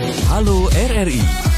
Halo RRI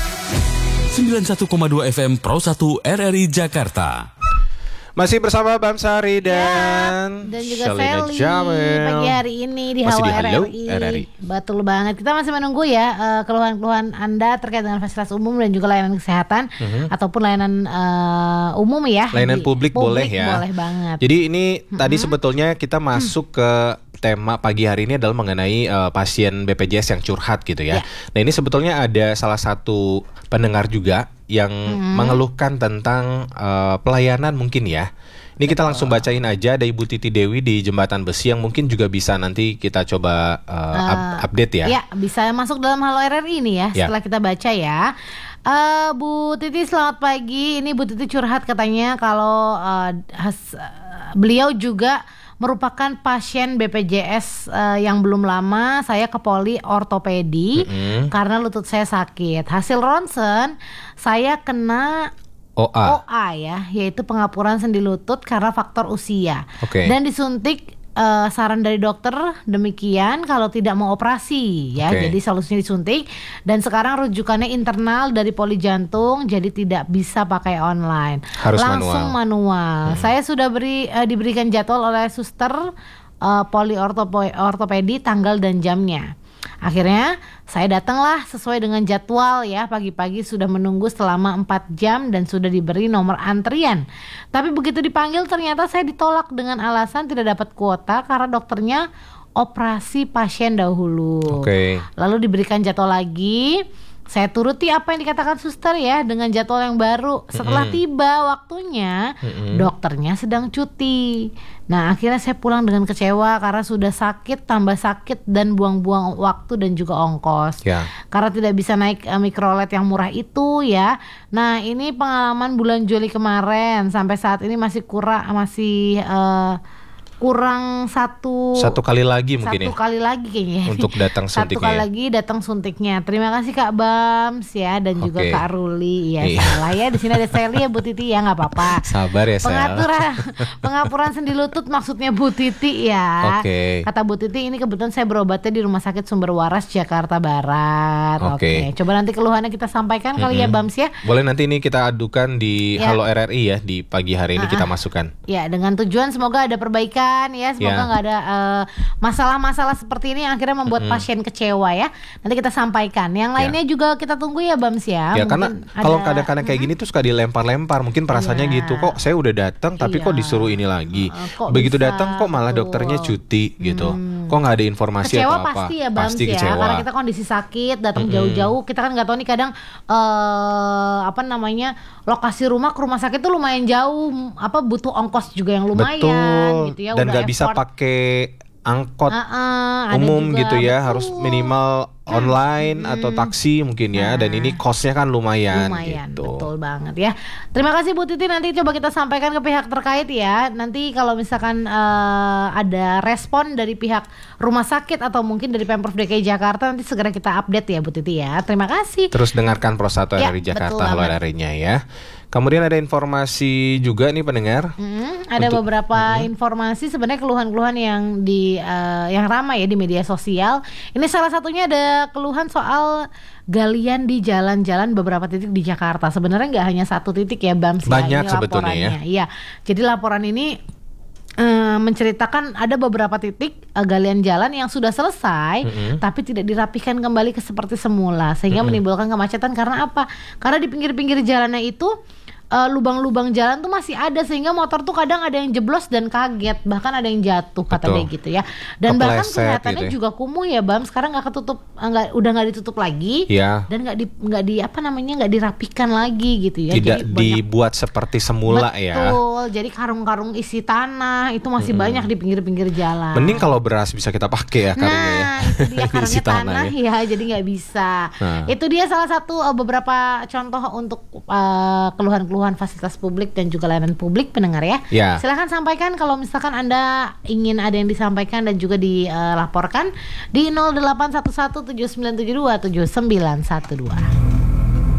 91,2 FM Pro 1 RRI Jakarta. Masih bersama Bamsari dan juga Shalina Sally Jamil. pagi hari ini di Masih Halo di Halo RRI. Betul banget. Kita masih menunggu ya keluhan-keluhan Anda terkait dengan fasilitas umum dan juga layanan kesehatan ataupun layanan umum ya. Layanan publik boleh ya. Boleh banget. Jadi ini tadi sebetulnya kita masuk ke tema pagi hari ini adalah mengenai pasien BPJS yang curhat gitu ya. Nah ini sebetulnya ada salah satu pendengar juga yang mengeluhkan tentang pelayanan mungkin ya. Ini kita langsung bacain aja. Ada Ibu Titi Dewi di Jembatan Besi yang mungkin juga bisa nanti kita coba update ya. Ya, bisa masuk dalam Halo RRI ini ya, setelah kita baca ya. Bu Titi selamat pagi. Ini Bu Titi curhat katanya kalau beliau juga merupakan pasien BPJS yang belum lama. Saya ke poli ortopedi karena lutut saya sakit. Hasil ronsen saya kena OA ya, yaitu pengapuran sendi lutut karena faktor usia. Dan disuntik saran dari dokter demikian kalau tidak mau operasi ya. Jadi solusinya disuntik dan sekarang rujukannya internal dari poli jantung, jadi tidak bisa pakai online. Harus langsung manual. Saya sudah diberikan jadwal oleh suster poli ortopedi tanggal dan jamnya. Akhirnya saya datanglah sesuai dengan jadwal ya. Pagi-pagi sudah menunggu selama 4 jam dan sudah diberi nomor antrian. Tapi begitu dipanggil ternyata saya ditolak dengan alasan tidak dapat kuota karena dokternya operasi pasien dahulu. Lalu diberikan jadwal lagi. Saya turuti apa yang dikatakan suster ya dengan jadwal yang baru. Setelah tiba waktunya, dokternya sedang cuti. Nah akhirnya saya pulang dengan kecewa karena sudah sakit tambah sakit dan buang-buang waktu dan juga ongkos. Karena tidak bisa naik mikrolet yang murah itu ya. Nah ini pengalaman bulan Juli kemarin sampai saat ini masih kurang satu kali lagi mungkin ya. Satu kali lagi kayaknya untuk datang suntiknya. Satu kali lagi datang suntiknya. Terima kasih Kak Bams ya dan juga Kak Ruli ya. Salah ya, di sini ada Sally ya Bu Titi ya, nggak apa-apa. Sabar ya Sel. Pengapuran sendi lutut maksudnya Bu Titi ya. Kata Bu Titi ini kebetulan saya berobatnya di Rumah Sakit Sumber Waras Jakarta Barat. Coba nanti keluhannya kita sampaikan kali ya Bams ya. Boleh nanti ini kita adukan di Halo RRI ya di pagi hari ini kita masukkan. Ya dengan tujuan semoga ada perbaikan ya, semoga nggak ada masalah-masalah seperti ini yang akhirnya membuat pasien kecewa ya. Nanti kita sampaikan. Yang lainnya juga kita tunggu ya Bams ya. Ya karena kalau kadang-kadang kayak gini tuh suka dilempar-lempar. Mungkin perasaannya gitu, kok saya udah datang tapi kok disuruh ini lagi. Begitu datang kok malah dokternya cuti gitu. Kok nggak ada informasi kecewa atau apa? Pasti ya Bams ya. Kecewa. Karena kita kondisi sakit, datang jauh-jauh. Kita kan nggak tahu nih kadang lokasi rumah ke rumah sakit tuh lumayan jauh. Butuh ongkos juga yang lumayan gitu ya. Dan nggak bisa pakai angkot umum gitu ya, harus minimal online atau taksi mungkin ya. Dan ini costnya kan lumayan gitu. Betul banget ya. Terima kasih Bu Titi, nanti coba kita sampaikan ke pihak terkait ya. Nanti kalau misalkan ada respon dari pihak rumah sakit atau mungkin dari Pemprov DKI Jakarta, nanti segera kita update ya Bu Titi ya. Terima kasih. Terus dengarkan Pro 1 RRI Jakarta Halo RRI-nya ya. Kemudian ada informasi juga nih pendengar. Ada beberapa informasi sebenarnya keluhan-keluhan yang ramai ya di media sosial. Ini salah satunya ada keluhan soal galian di jalan-jalan beberapa titik di Jakarta. Sebenarnya nggak hanya satu titik ya Bams. Banyak sebetulnya ya. Iya. Jadi laporan ini menceritakan ada beberapa titik galian jalan yang sudah selesai tapi tidak dirapikan kembali ke seperti semula sehingga menimbulkan kemacetan. Karena apa? Karena di pinggir-pinggir jalannya itu lubang-lubang jalan tuh masih ada sehingga motor tuh kadang ada yang jeblos dan kaget, bahkan ada yang jatuh kata dia gitu ya. Dan bahkan kelihatannya juga kumuh ya Bam. Sekarang nggak ketutup, udah nggak ditutup lagi dan nggak dirapikan lagi gitu ya. Tidak jadi dibuat seperti semula ya. Betul. Jadi karung-karung isi tanah itu masih banyak di pinggir-pinggir jalan. Mending kalau beras bisa kita pakai ya karungnya ya. Itu dia karungnya tanah ya, jadi nggak bisa. Itu dia salah satu beberapa contoh untuk keluhan-keluhan fasilitas publik dan juga layanan publik pendengar ya. Silahkan sampaikan kalau misalkan Anda ingin ada yang disampaikan dan juga dilaporkan di 081179727912.